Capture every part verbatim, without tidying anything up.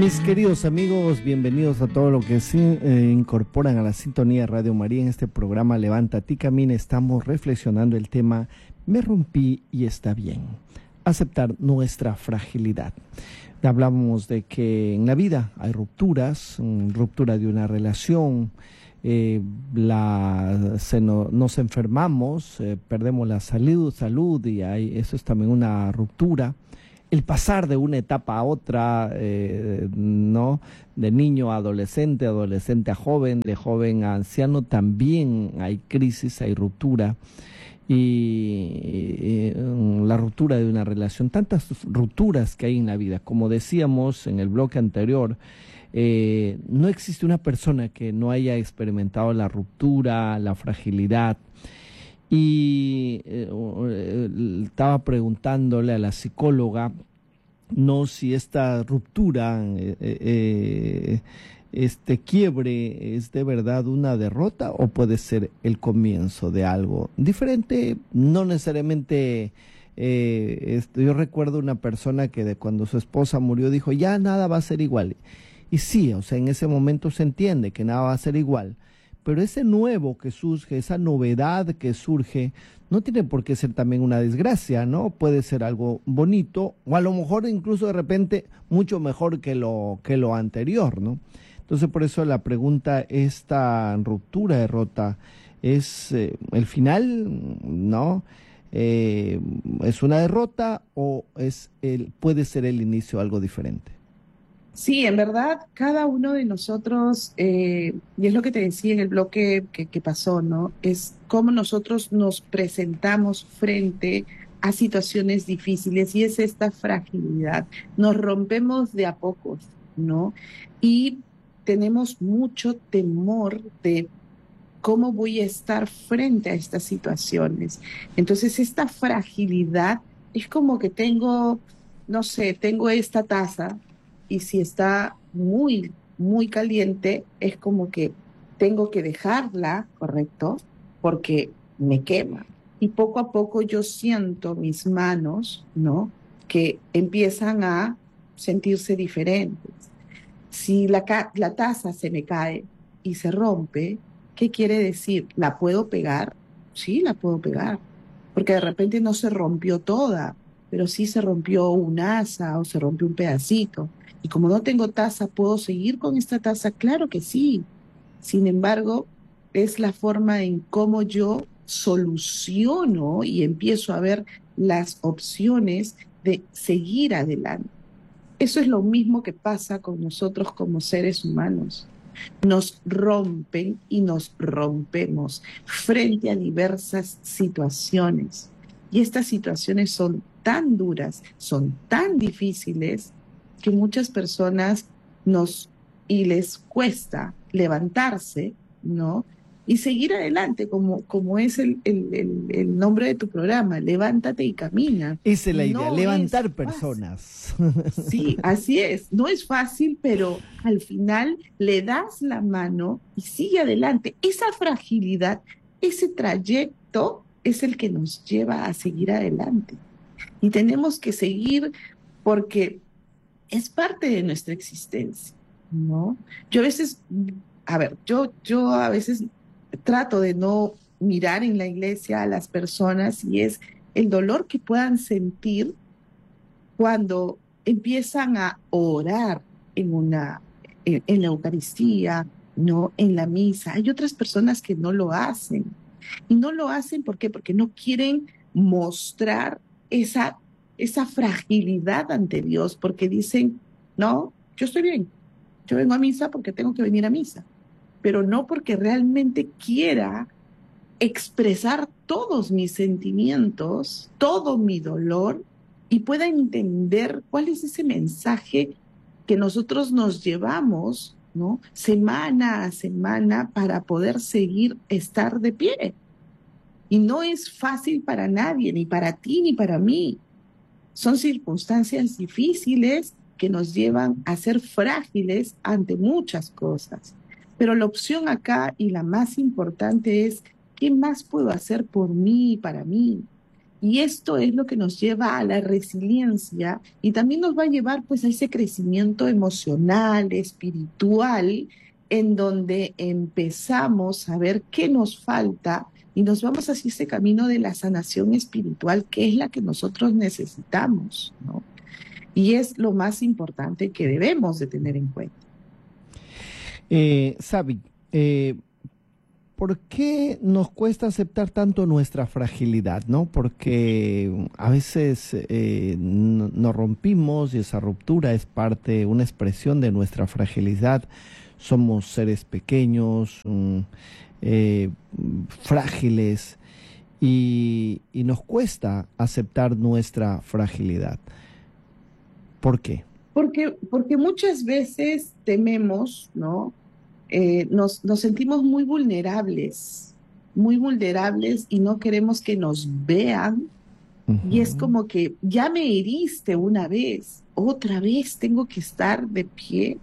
Mis queridos amigos, bienvenidos a todo lo que se eh, incorporan a la sintonía de Radio María. En este programa Levántate y Camina estamos reflexionando el tema Me rompí y está bien. Aceptar nuestra fragilidad. Hablamos de que en la vida hay rupturas, ruptura de una relación, eh, la, se no, nos enfermamos, eh, perdemos la salud, salud y hay, eso es también una ruptura. El pasar de una etapa a otra, eh, ¿no? De niño a adolescente, adolescente a joven, de joven a anciano, también hay crisis, hay ruptura. Y, y, y la ruptura de una relación, tantas rupturas que hay en la vida. Como decíamos en el bloque anterior, eh, no existe una persona que no haya experimentado la ruptura, la fragilidad. Y eh, estaba preguntándole a la psicóloga, no si esta ruptura, eh, eh, este quiebre es de verdad una derrota o puede ser el comienzo de algo diferente. No necesariamente, eh, esto, yo recuerdo una persona que de cuando su esposa murió dijo, ya nada va a ser igual. Y sí, o sea, en ese momento se entiende que nada va a ser igual. Pero ese nuevo que surge, esa novedad que surge, no tiene por qué ser también una desgracia, ¿no? Puede ser algo bonito, o a lo mejor incluso de repente mucho mejor que lo, que lo anterior, ¿no? Entonces por eso la pregunta, esta ruptura, derrota, ¿es eh, el final, no? Eh, ¿Es una derrota o es el, puede ser el inicio de algo diferente? Sí, en verdad, cada uno de nosotros, eh, y es lo que te decía en el bloque que, que pasó, ¿no? Es cómo nosotros nos presentamos frente a situaciones difíciles y es esta fragilidad. Nos rompemos de a pocos, ¿no? Y tenemos mucho temor de cómo voy a estar frente a estas situaciones. Entonces, esta fragilidad es como que tengo, no sé, tengo esta taza, y si está muy, muy caliente, es como que tengo que dejarla, ¿correcto? Porque me quema. Y poco a poco yo siento mis manos, ¿no? Que empiezan a sentirse diferentes. Si la, la taza se me cae y se rompe, ¿qué quiere decir? ¿La puedo pegar? Sí, la puedo pegar. Porque de repente no se rompió toda, pero sí se rompió un asa o se rompió un pedacito. Y como no tengo taza, ¿puedo seguir con esta taza? Claro que sí. Sin embargo, es la forma en cómo yo soluciono y empiezo a ver las opciones de seguir adelante. Eso es lo mismo que pasa con nosotros como seres humanos. Nos rompen y nos rompemos frente a diversas situaciones. Y estas situaciones son tan duras, son tan difíciles, que muchas personas nos y les cuesta levantarse, ¿no? Y seguir adelante, como, como es el, el, el, el nombre de tu programa, Levántate y Camina. Esa es la idea, No levantar es personas. Sí, así es. No es fácil, pero al final le das la mano y sigue adelante. Esa fragilidad, ese trayecto es el que nos lleva a seguir adelante. Y tenemos que seguir porque es parte de nuestra existencia, ¿no? Yo a veces, a ver, yo, yo a veces trato de no mirar en la iglesia a las personas y es el dolor que puedan sentir cuando empiezan a orar en una, en, en la Eucaristía, ¿no? En la misa. Hay otras personas que no lo hacen. Y no lo hacen, ¿por qué? Porque no quieren mostrar esa, esa fragilidad ante Dios, porque dicen, no, yo estoy bien, yo vengo a misa porque tengo que venir a misa, pero no porque realmente quiera expresar todos mis sentimientos, todo mi dolor, y pueda entender cuál es ese mensaje que nosotros nos llevamos, ¿no? Semana a semana para poder seguir estar de pie. Y no es fácil para nadie, ni para ti, ni para mí. Son circunstancias difíciles que nos llevan a ser frágiles ante muchas cosas. Pero la opción acá y la más importante es, ¿qué más puedo hacer por mí y para mí? Y esto es lo que nos lleva a la resiliencia y también nos va a llevar pues a ese crecimiento emocional, espiritual, en donde empezamos a ver qué nos falta y nos vamos hacia ese camino de la sanación espiritual, que es la que nosotros necesitamos, ¿no? Y es lo más importante que debemos de tener en cuenta. Eh, Sabi, eh, ¿por qué nos cuesta aceptar tanto nuestra fragilidad, no? Porque a veces eh, no- nos rompimos y esa ruptura es parte, una expresión de nuestra fragilidad. Somos seres pequeños, mm, eh, mm, frágiles y, y nos cuesta aceptar nuestra fragilidad. ¿Por qué? Porque, porque muchas veces tememos, ¿no? Eh, nos, nos sentimos muy vulnerables, muy vulnerables y no queremos que nos vean. Y es Ujú. como que ya me heriste una vez, otra vez tengo que estar de pie.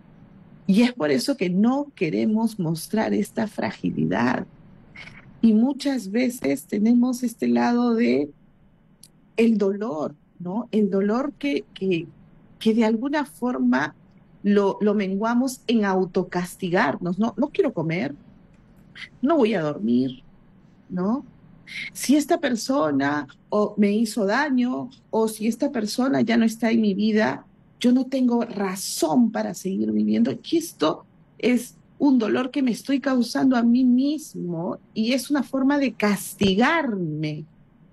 Y es por eso que no queremos mostrar esta fragilidad. Y muchas veces tenemos este lado de el dolor, ¿no? El dolor que, que, que de alguna forma lo, lo menguamos en autocastigarnos, ¿no? No quiero comer, no voy a dormir, ¿no? Si esta persona o me hizo daño o si esta persona ya no está en mi vida, yo no tengo razón para seguir viviendo. Y esto es un dolor que me estoy causando a mí mismo y es una forma de castigarme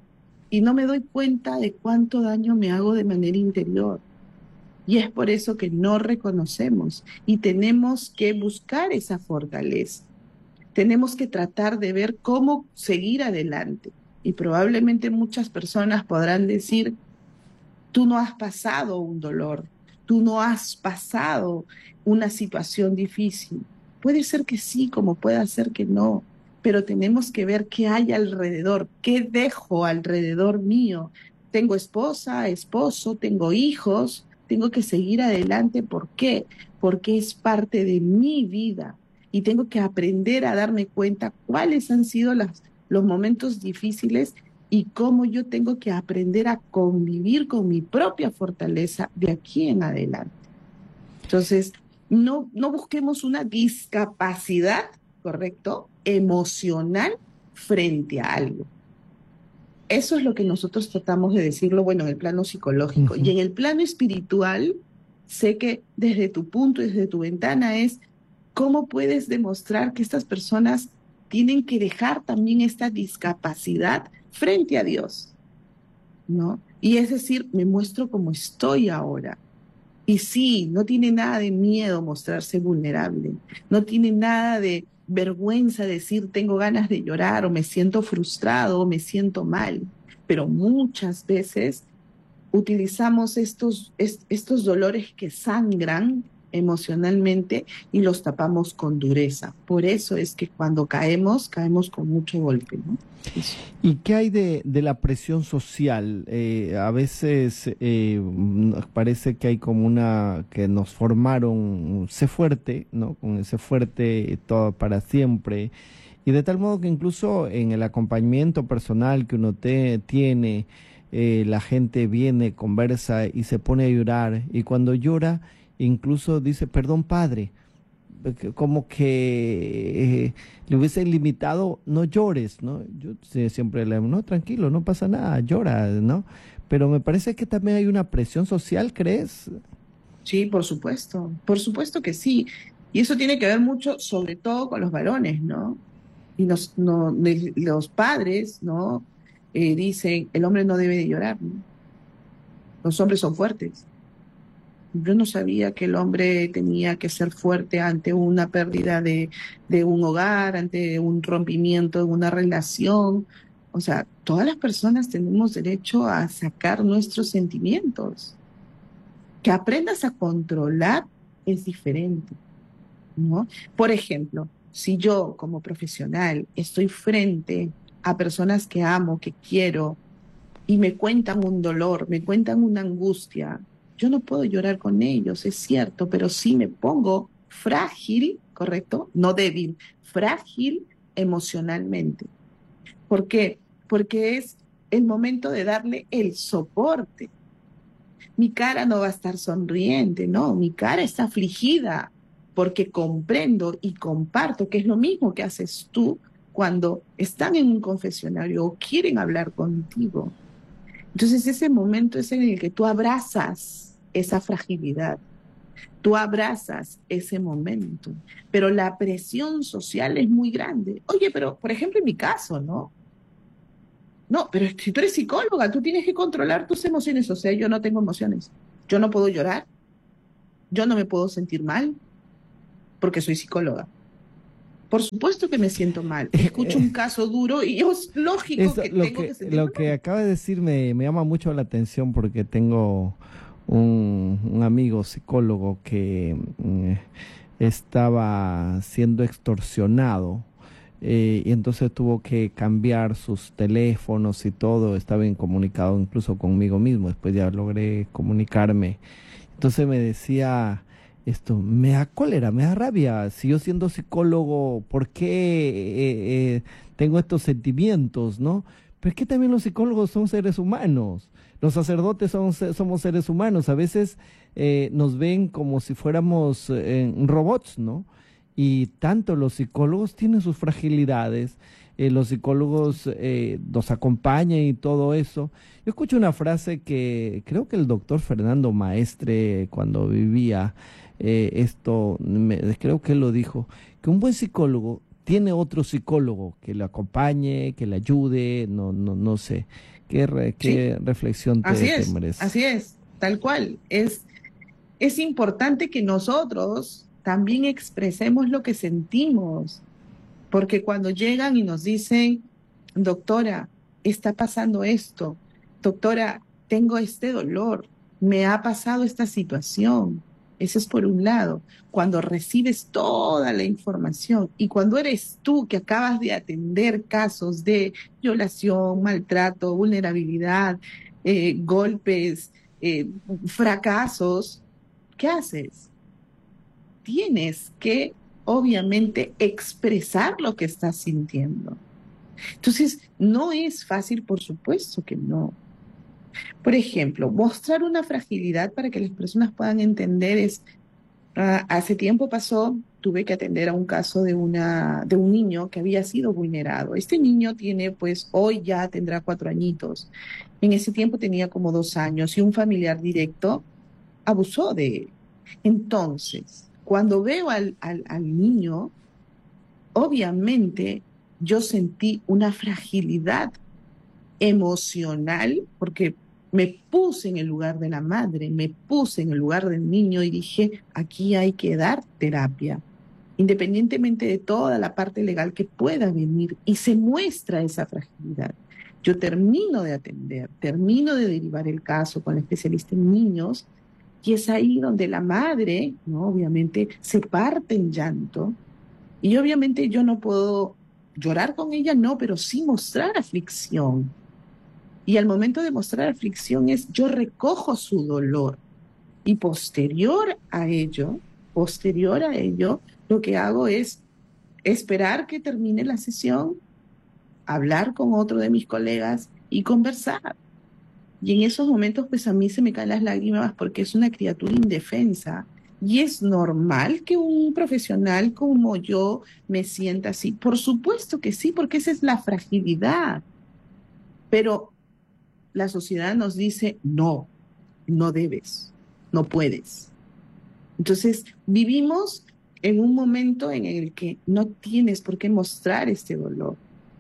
y no me doy cuenta de cuánto daño me hago de manera interior. Y es por eso que no reconocemos y tenemos que buscar esa fortaleza. Tenemos que tratar de ver cómo seguir adelante. Y probablemente muchas personas podrán decir, tú no has pasado un dolor, tú no has pasado una situación difícil. Puede ser que sí, como puede ser que no, pero tenemos que ver qué hay alrededor, qué dejo alrededor mío. Tengo esposa, esposo, tengo hijos, tengo que seguir adelante. ¿Por qué? Porque es parte de mi vida y tengo que aprender a darme cuenta cuáles han sido las, los momentos difíciles y cómo yo tengo que aprender a convivir con mi propia fortaleza de aquí en adelante. Entonces, no, no busquemos una discapacidad, ¿correcto? Emocional frente a algo. Eso es lo que nosotros tratamos de decirlo, bueno, en el plano psicológico. Y Ujú. en el plano espiritual, sé que desde tu punto, desde tu ventana, es cómo puedes demostrar que estas personas tienen que dejar también esta discapacidad frente a Dios, ¿no? Y es decir, me muestro como estoy ahora. Y sí, no tiene nada de miedo mostrarse vulnerable, no tiene nada de vergüenza decir tengo ganas de llorar o me siento frustrado o me siento mal, pero muchas veces utilizamos estos, est estos dolores que sangran emocionalmente y los tapamos con dureza. Por eso es que cuando caemos, caemos con mucho golpe, ¿no? Eso. ¿Y qué hay de, de la presión social? Eh, a veces eh, nos parece que hay como una, que nos formaron, sé fuerte, ¿no? Con ese fuerte todo para siempre. Y de tal modo que incluso en el acompañamiento personal que uno te, tiene, eh, la gente viene, conversa y se pone a llorar. Y cuando llora, incluso dice, perdón, padre, que- como que eh, le hubiesen limitado, no llores, ¿no? Yo sí, siempre le digo, no, tranquilo, no pasa nada, llora, ¿no? Pero me parece que también hay una presión social, ¿crees? Sí, por supuesto, por supuesto que sí. Y eso tiene que ver mucho, sobre todo con los varones, ¿no? Y los, no, de- los padres, ¿no? Eh, dicen, el hombre no debe de llorar, ¿no? Los hombres son fuertes. Yo no sabía que el hombre tenía que ser fuerte ante una pérdida de, de un hogar, ante un rompimiento de una relación. O sea, todas las personas tenemos derecho a sacar nuestros sentimientos. Que aprendas a controlar es diferente, ¿no? Por ejemplo, si yo como profesional estoy frente a personas que amo, que quiero, y me cuentan un dolor, me cuentan una angustia, yo no puedo llorar con ellos, es cierto, pero sí me pongo frágil, ¿correcto? No débil, frágil emocionalmente. ¿Por qué? Porque es el momento de darle el soporte. Mi cara no va a estar sonriente, no, mi cara está afligida porque comprendo y comparto, que es lo mismo que haces tú cuando están en un confesionario o quieren hablar contigo. Entonces ese momento es en el que tú abrazas esa fragilidad, tú abrazas ese momento, pero la presión social es muy grande. Oye, pero por ejemplo en mi caso, ¿no? No, pero si tú eres psicóloga, tú tienes que controlar tus emociones. O sea, yo no tengo emociones. Yo no puedo llorar, yo no me puedo sentir mal porque soy psicóloga. Por supuesto que me siento mal. Escucho un caso duro y es lógico Eso, que lo tengo que que, sentirme lo que mal. acaba de decir me, me llama mucho la atención porque tengo un, un amigo psicólogo que mm, estaba siendo extorsionado, eh, y entonces tuvo que cambiar sus teléfonos y todo, estaba incomunicado incluso conmigo mismo, después ya logré comunicarme. Entonces me decía esto, me da cólera, me da rabia. Si yo siendo psicólogo, ¿por qué eh, eh, tengo estos sentimientos, no? Pero es que también los psicólogos son seres humanos. Los sacerdotes son, se- somos seres humanos. A veces eh, nos ven como si fuéramos eh, robots, ¿no? Y tanto los psicólogos tienen sus fragilidades. Eh, los psicólogos eh, nos acompañan y todo eso. Yo escucho una frase que creo que el doctor Fernando Maestre, cuando vivía eh, esto, me- creo que él lo dijo, que un buen psicólogo tiene otro psicólogo que le acompañe, que le ayude, no, no, no sé. ¿Qué, re- Sí, qué reflexión así te, te es, merece? así es, tal cual. Es, es importante que nosotros también expresemos lo que sentimos. Porque cuando llegan y nos dicen, doctora, está pasando esto, doctora, tengo este dolor, me ha pasado esta situación. Eso es por un lado, cuando recibes toda la información y cuando eres tú que acabas de atender casos de violación, maltrato, vulnerabilidad, eh, golpes, eh, fracasos, ¿qué haces? Tienes que, obviamente, expresar lo que estás sintiendo. Entonces, no es fácil, por supuesto que no. Por ejemplo, mostrar una fragilidad para que las personas puedan entender es, uh, hace tiempo pasó, tuve que atender a un caso de, una, de un niño que había sido vulnerado. Este niño tiene, pues, hoy ya tendrá cuatro añitos. En ese tiempo tenía como dos años y un familiar directo abusó de él. Entonces, cuando veo al, al, al niño, obviamente yo sentí una fragilidad emocional porque me puse en el lugar de la madre, me puse en el lugar del niño y dije, aquí hay que dar terapia, independientemente de toda la parte legal que pueda venir y se muestra esa fragilidad. Yo termino de atender, termino de derivar el caso con la especialista en niños y es ahí donde la madre, ¿no? Obviamente, se parte en llanto y obviamente yo no puedo llorar con ella, no, pero sí mostrar aflicción. Y al momento de mostrar aflicción es yo recojo su dolor y posterior a ello, posterior a ello, lo que hago es esperar que termine la sesión, hablar con otro de mis colegas y conversar. Y en esos momentos, pues a mí se me caen las lágrimas porque es una criatura indefensa. Y es normal que un profesional como yo me sienta así. Por supuesto que sí, porque esa es la fragilidad. Pero la sociedad nos dice, no, no debes, no puedes. Entonces, vivimos en un momento en el que no tienes por qué mostrar este dolor.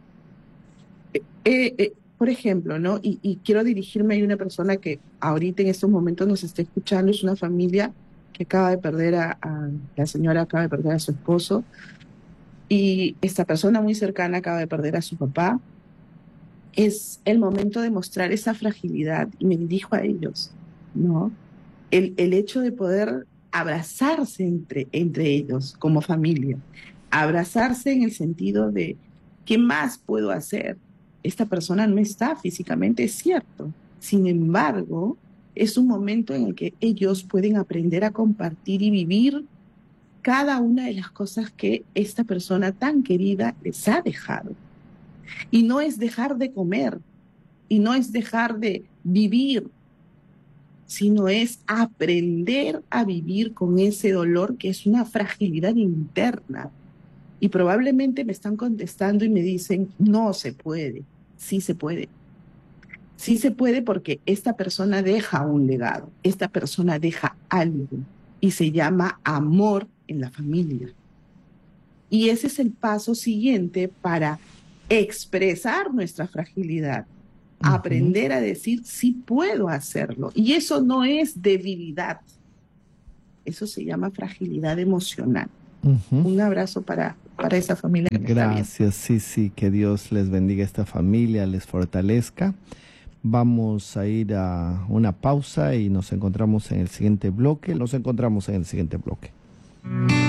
Eh, eh, por ejemplo, ¿no? Y, y quiero dirigirme a una persona que ahorita en estos momentos nos está escuchando, es una familia que acaba de perder a, a la señora acaba de perder a su esposo y esta persona muy cercana acaba de perder a su papá. Es el momento de mostrar esa fragilidad y me dirijo a ellos, ¿no? El, el hecho de poder abrazarse entre, entre ellos como familia, abrazarse en el sentido de, ¿qué más puedo hacer? Esta persona no está físicamente, es cierto. Sin embargo, es un momento en el que ellos pueden aprender a compartir y vivir cada una de las cosas que esta persona tan querida les ha dejado. Y no es dejar de comer, Y no es dejar de vivir, sino es aprender a vivir con ese dolor que es una fragilidad interna. Y probablemente me están contestando y me dicen, no se puede. Sí se puede. Sí se puede porque esta persona deja un legado, esta persona deja algo y se llama amor en la familia. Y ese es el paso siguiente para expresar nuestra fragilidad. Uh-huh. Aprender a decir, sí puedo hacerlo. Y eso no es debilidad. Eso se llama fragilidad emocional. Uh-huh. Un abrazo para, para esa familia que me está viendo. Gracias, sí, sí, que Dios les bendiga a esta familia, les fortalezca. Vamos a ir a una pausa y nos encontramos en el siguiente bloque. Nos encontramos en el siguiente bloque.